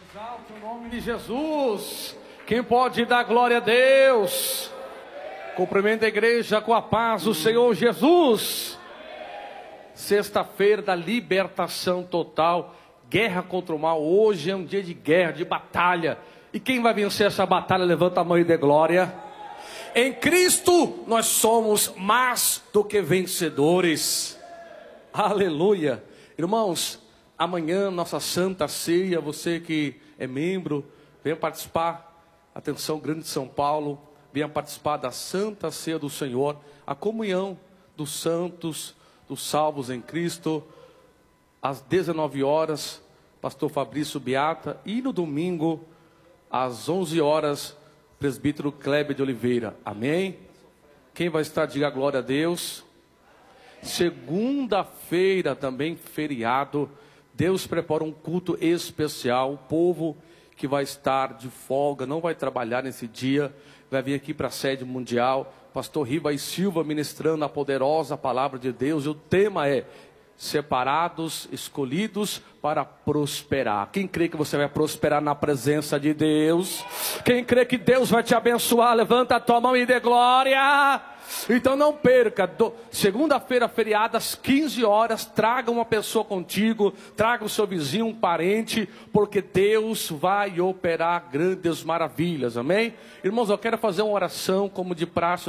Exalta o nome de Jesus. Quem pode dar glória a Deus? Cumprimento a igreja com a paz do Senhor Jesus. Sexta-feira da libertação total. Guerra contra o mal. Hoje é um dia de guerra, de batalha. E quem vai vencer essa batalha? Levanta a mão e dê glória. Em Cristo nós somos mais do que vencedores. Aleluia. Irmãos, amanhã nossa Santa Ceia, você que é membro, venha participar. Atenção, Grande São Paulo, venha participar da Santa Ceia do Senhor, a comunhão dos santos, dos salvos em Cristo, às 19 horas, pastor Fabrício Beata, e no domingo, às 11 horas, presbítero Kleber de Oliveira. Amém? Quem vai estar, diga glória a Deus. Segunda-feira também, feriado, Deus prepara um culto especial. O povo que vai estar de folga, não vai trabalhar nesse dia, vai vir aqui para a sede mundial, pastor Riva e Silva ministrando a poderosa palavra de Deus, e o tema é separados, escolhidos para prosperar. Quem crê que você vai prosperar na presença de Deus? Quem crê que Deus vai te abençoar? Levanta a tua mão e dê glória. Então não perca, segunda-feira feriada às 15 horas, traga uma pessoa contigo, traga o seu vizinho, um parente, porque Deus vai operar grandes maravilhas, amém? Irmãos, eu quero fazer uma oração como de praxe.